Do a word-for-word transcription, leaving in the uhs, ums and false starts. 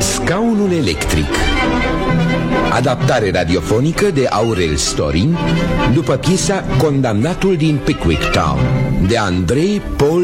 Scaunul electric. Adaptare radiofonică de Aurel Storin după piesa Condamnatul din Pickwick Town de Andrei Paul